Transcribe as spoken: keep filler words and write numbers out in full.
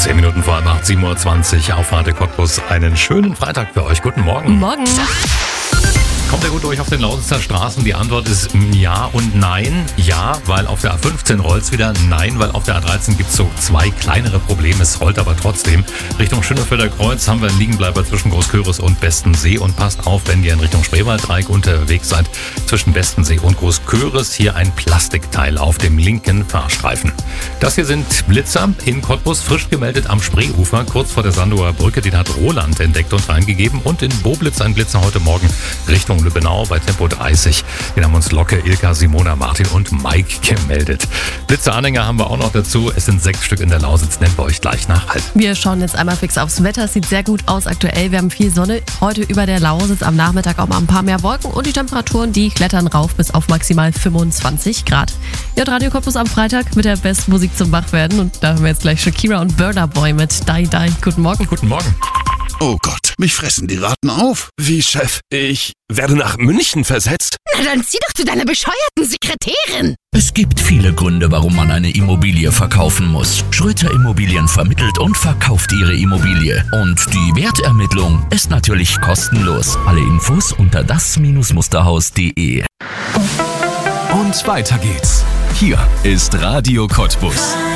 Zehn Minuten vor halb acht, sieben Uhr zwanzig auf Radio Cottbus. Einen schönen Freitag für euch. Guten Morgen. Morgen. Kommt ihr gut durch auf den Lausitzer Straßen? Die Antwort ist ja und nein. Ja, weil auf der A fünfzehn rollt es wieder. Nein, weil auf der A dreizehn gibt es so zwei kleinere Probleme. Es rollt aber trotzdem. Richtung Schönefelder Kreuz haben wir einen Liegenbleiber zwischen Großköris und Bestensee. Und passt auf, wenn ihr in Richtung Spreewalddreieck unterwegs seid, zwischen Bestensee und Großköris hier ein Plastikteil auf dem linken Fahrstreifen. Das hier sind Blitzer in Cottbus, frisch gemeldet am Spreeufer, kurz vor der Sandower Brücke. Den hat Roland entdeckt und reingegeben. Und in Boblitz ein Blitzer heute Morgen Richtung Lübbenau bei Tempo dreißig. Den haben uns Locke, Ilka, Simona, Martin und Mike gemeldet. Blitzeranhänger haben wir auch noch dazu. Es sind sechs Stück in der Lausitz. Nennen wir euch gleich nach halb. Wir schauen jetzt einmal fix aufs Wetter. Es sieht sehr gut aus aktuell. Wir haben viel Sonne. Heute über der Lausitz, am Nachmittag auch mal ein paar mehr Wolken. Und die Temperaturen, die klettern rauf bis auf maximal fünfundzwanzig Grad. Ihr hört Radio Cottbus am Freitag mit der besten Musik zum Wachwerden. Und da haben wir jetzt gleich Shakira und Burna Boy mit Die Die. Guten Morgen. Guten Morgen. Oh Gott, mich fressen die Ratten auf. Wie, Chef? Ich werde nach München versetzt? Na dann zieh doch zu deiner bescheuerten Sekretärin. Es gibt viele Gründe, warum man eine Immobilie verkaufen muss. Schröter Immobilien vermittelt und verkauft ihre Immobilie. Und die Wertermittlung ist natürlich kostenlos. Alle Infos unter das Musterhaus punkt de. Und weiter geht's. Hier ist Radio Cottbus.